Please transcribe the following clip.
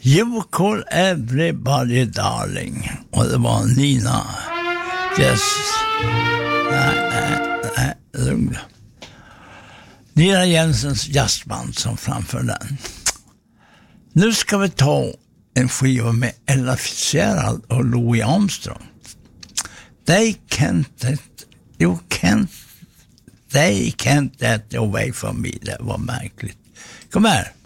You call everybody darling. Och det var Nina. Yes. Nej, lugn. Nina Jensens jazzband som framför den. Nu ska vi ta en skiva med Ella Fitzgerald och Louis Armstrong. They can't get away from me. Det var märkligt. Kom här.